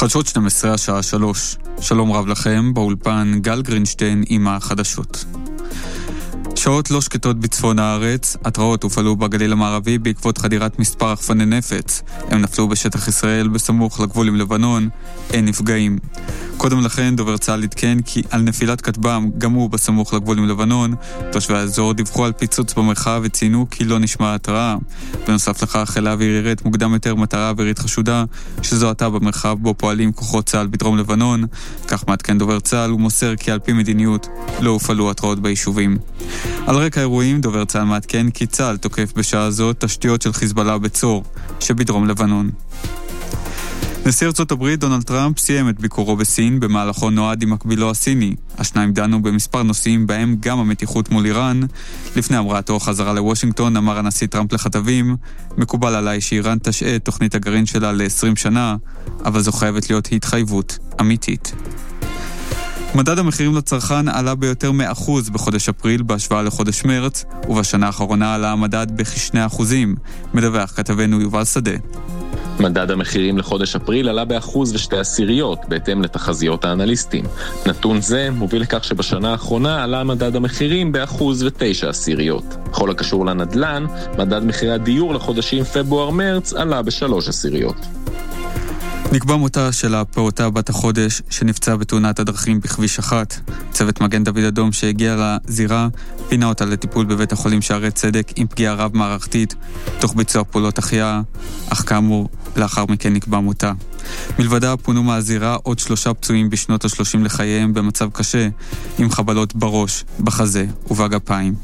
חדשות 12 השעה 3. שלום רב לכם, באולפן גל גרינשטיין עם החדשות. שעות לא שקטות בצפון הארץ, התראות הופעלו בגליל המערבי בעקבות חדירת מספר רחפני נפץ. הם נפלו בשטח ישראל בסמוך לגבול עם לבנון, אין נפגעים. קודם לכן דובר צה"ל עדכן כי על נפילת כטב"ם גם הוא בסמוך לגבול עם לבנון. תושבי האזור דיווחו על פיצוץ במרחב וציינו כי לא נשמע התראה. בנוסף לכך חיל האוויר ירט מוקדם יותר מטרה אווירית חשודה שזוהתה במרחב בו פועלים כוחות צה"ל בדרום לבנון. כך מעדכן דובר צה"ל ומוסר כי על פי מדיניות לא הופעלו התראות ביישובים. על רקע האירועים דובר צה"ל מעדכן כי צה"ל תוקף בשעה הזאת תשתיות של חיזבאללה בצור שבדרום לבנון. נשיא ארצות הברית דונלד טראמפ סיים את ביקורו בסין, במהלכו נועד עם מקבילו הסיני. השניים דנו במספר נושאים בהם גם המתיחות מול איראן. לפני המראתו חזרה לוושינגטון אמר הנשיא טראמפ לכתבים, מקובל עליי שאיראן תשעה את תוכנית הגרעין שלה ל-20 שנה, אבל זו חייבת להיות התחייבות אמיתית. מדד המחירים לצרכן עלה ביותר מ1% בחודש אפריל בהשוואה לחודש מרץ, ובשנה האחרונה עלה המדד בכ2%, מדווח כתבנו יובל שדה. מדד המחירים לחודש אפריל עלה ב1.2%, בהתאם לתחזיות האנליסטים. נתון זה מוביל לכך שבשנה האחרונה עלה מדד המחירים ב1.9%. בכל הקשור לנדל"ן, מדד מחירי הדיור לחודשים פברואר-מרץ עלה ב3%. נקבע מותה של הפעוטה בת החודש שנפצע בתאונת הדרכים בכביש 1. צוות מגן דוד אדום שהגיע לזירה פינה אותה לטיפול בבית החולים שערי צדק עם פגיעה רב מערכתית תוך ביצוע פעולות החייאה, אך כאמור לאחר מכן נקבע מותה. מלבדה פונו מהזירה עוד 3 פצועים בשנות ה-30 לחייהם במצב קשה עם חבלות בראש, בחזה ובגפיים.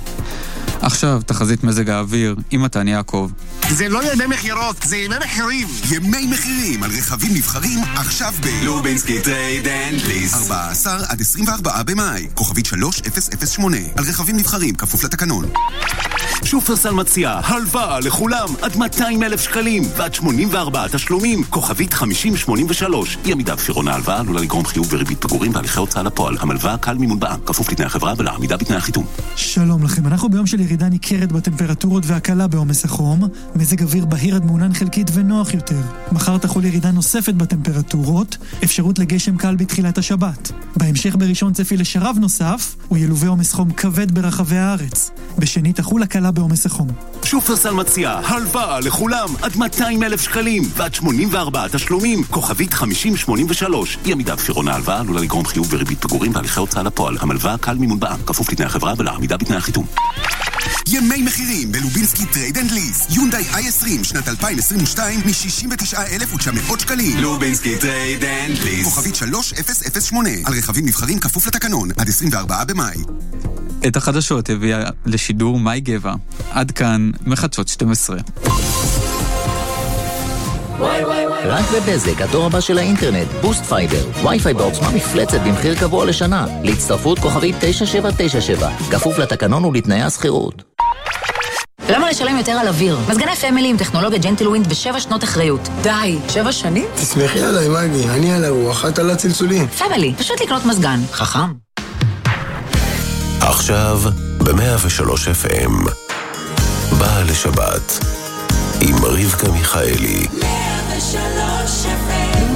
עכשיו תחזית מזג האוויר עם מתן יעקב. זה לא ימי מחירות, זה ימי מחירים. ימי מחירים על רכבים נבחרים עכשיו לובינסקי טרייד אנד ליס. 14 עד 24 במאי, כוכבית 3008. על רכבים נבחרים, כפוף לתקנון. שופרסל מציע הלוואה לכולם עד 200,000 שקלים ועד 84 תשלומים, כוכבית 5083. אי עמידה בפירעון ההלוואה עלולה לגרום חיוב וריבית פיגורים בהליכי הוצאה לפועל. המלוואה קל מימון בנק, כפוף לתנאי החברה ולעמידה בתנאי החיתום. שלום לכם, אנחנו ביום של ירידה ניכרת בטמפרטורות והקלה בעומס החום, מזג אוויר בהיר עד מעונן חלקית ונוח יותר. מחר תחול ירידה נוספת בטמפרטורות, אפשרות לגשם קל בתחילת השבת. בהמשך בראשון צפי לשרב נוסף, וילווה עומס חום כבד ברחבי הארץ. בשני תחול הקלה בעומס החום. שופרסל מציע הלוואה לכולם עד 200,000 שקלים ועד 84 תשלומים, כוכבית 5083. אי עמידה בפירעון ההלוואה עלולה לגרום חיוב וריבית פיגורים בהליכי הוצאה לפועל. המלוואה קל מימון בנק, כפוף לתנאי החברה ולעמידה בתנאי החיתום. ימי מחירים בלובינסקי טרייד אנד ליס. יונדאי i20 שנת 2022 מ-69,900 שקלים. לובינסקי טרייד אנד ליס. כוכבית 3008. על רכבים נבחרים כפוף לתקנון עד 24 במאי. את החדשות הביאה לשידור מאי גבע. עד כאן מחדשות 12. רק בבזק, הדור הבא של האינטרנט, בוסט פייבר, וי-פיי בעוצמה מפלצת במחיר קבוע לשנה. להצטרפות כוכבית 9797, כפוף לתקנון ולתנאי הסחירות. למה לשלם יותר על אוויר? מזגני פמילי עם טכנולוגיה ג'נטל ווינד ב7 שנות אחריות. די, 7 שנים? תסמכי עליי, מגי, אני על הרוח, את על הצלצולים. פמילי, פשוט לקנות מזגן. חכם. עכשיו ב-103 FM באה לשבת עם רבקה מיכאלי. 103 FM.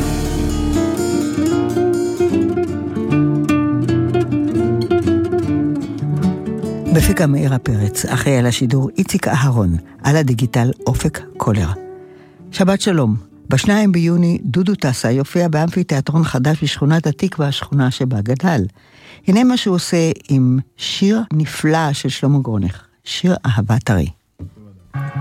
בפיקה מאירה פרץ, אחראי על השידור איציק אהרון, על הדיגיטל אופק קולר. שבת שלום. ב2 ביוני דודו טסה יופיע באמפיתיאטרון חדש בשכונת התקווה, השכונה שבה גדל. הנה מה שהוא עושה עם שיר נפלא של שלמה גרונך, שיר אהבה טרי.